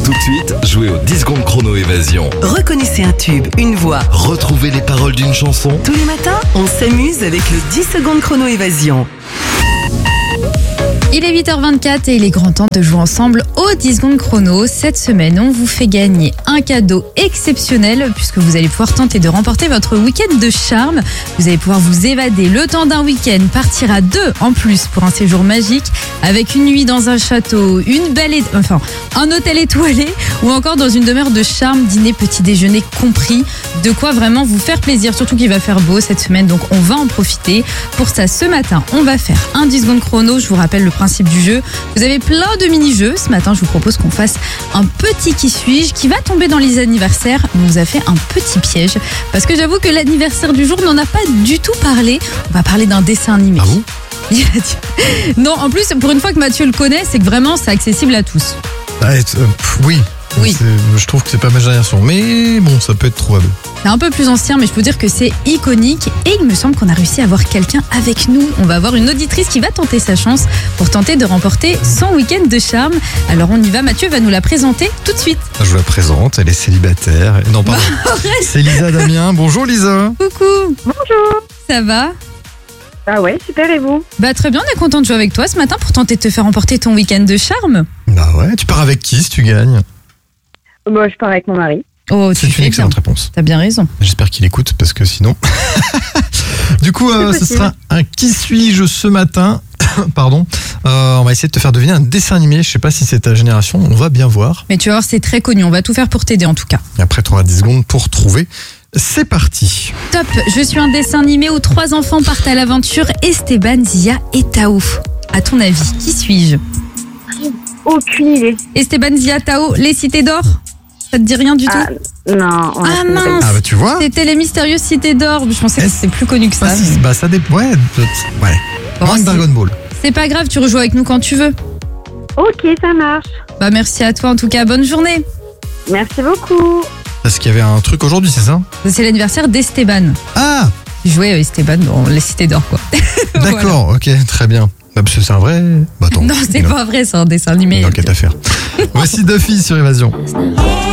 Tout de suite, jouez au 10 secondes chrono évasion. Reconnaissez un tube, une voix. Retrouvez les paroles d'une chanson. Tous les matins, on s'amuse avec le 10 secondes chrono évasion. Il est 8h24 et il est grand temps de jouer ensemble au 10 secondes chrono. Cette semaine, on vous fait gagner un cadeau exceptionnel puisque vous allez pouvoir tenter de remporter votre week-end de charme. Vous allez pouvoir vous évader le temps d'un week-end, partir à deux en plus pour un séjour magique avec une nuit dans un château, un hôtel étoilé ou encore dans une demeure de charme, dîner, petit déjeuner compris. De quoi vraiment vous faire plaisir, surtout qu'il va faire beau cette semaine, donc on va en profiter. Pour ça, ce matin, on va faire un 10 secondes chrono. Je vous rappelle le principe du jeu. Vous avez plein de mini-jeux. Ce matin, je vous propose qu'on fasse un petit qui suis-je qui va tomber dans les anniversaires. On vous a fait un petit piège parce que j'avoue que l'anniversaire du jour n'en a pas du tout parlé. On va parler d'un dessin animé. Ah bon ? Non, en plus, pour une fois que Mathieu le connaît, c'est que vraiment, c'est accessible à tous. Oui. Oui. Je trouve que c'est pas ma génération, mais bon, ça peut être trouvable. C'est un peu plus ancien, mais je peux dire que c'est iconique. Et il me semble qu'on a réussi à avoir quelqu'un avec nous. On va avoir une auditrice qui va tenter sa chance pour tenter de remporter son week-end de charme. Alors on y va, Mathieu va nous la présenter tout de suite. Je vous la présente, elle est célibataire. Non, pardon. C'est Lisa Damien. Bonjour Lisa. Coucou. Bonjour. Ça va ? Ah ouais, super, et vous? Bah très bien, on est content de jouer avec toi ce matin pour tenter de te faire remporter ton week-end de charme. Bah ouais, tu pars avec qui si tu gagnes ? Moi, je pars avec mon mari. Oh, C'est une excellente réponse. T'as bien raison. J'espère qu'il écoute parce que sinon... Du coup, ce sera un qui suis-je ce matin. Pardon. On va essayer de te faire deviner un dessin animé. Je sais pas si c'est ta génération, on va bien voir. Mais tu vas voir, c'est très connu. On va tout faire pour t'aider en tout cas. Et après, tu auras 10 secondes pour trouver. C'est parti. Top, je suis un dessin animé où 3 enfants partent à l'aventure, Esteban, Zia et Tao. À ton avis, qui suis-je? Aucune idée. Esteban, Zia, Tao, les cités d'or? Ça te dit rien du tout? Non. Ah mince, Ah bah tu vois. c'était les mystérieuses cités d'or. Je pensais que c'était plus connu que ça. Bah, si, bah ça dépend. Ouais. Bon, Moins que Dragon Ball. c'est pas grave, tu rejoues avec nous quand tu veux. Ok, ça marche. Bah merci à toi en tout cas, bonne journée. Merci beaucoup. Parce qu'il y avait un truc aujourd'hui, c'est ça? C'est l'anniversaire d'Esteban. Ah, Il jouait Esteban dans les cités d'or quoi. d'accord, ok, très bien. Bah, parce que c'est un vrai. Bah attends. Non, c'est une pas vrai, c'est un dessin animé. enquête à faire. Voici Duffy sur Évasion.